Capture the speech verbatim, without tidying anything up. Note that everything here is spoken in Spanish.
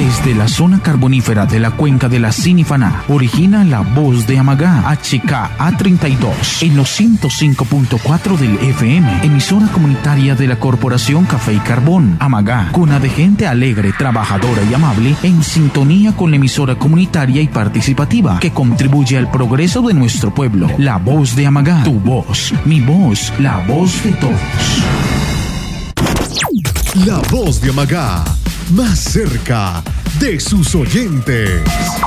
Desde la zona carbonífera de la cuenca de la Sinifaná, origina la voz de Amagá, H K A treinta y dos, en los ciento cinco punto cuatro del F M, emisora comunitaria de la Corporación Café y Carbón. Amagá, cuna de gente alegre, trabajadora y amable, en sintonía con la emisora comunitaria y participativa que contribuye al progreso de nuestro pueblo. La voz de Amagá, tu voz, mi voz, la voz de todos. La voz de Amagá, más cerca de sus oyentes.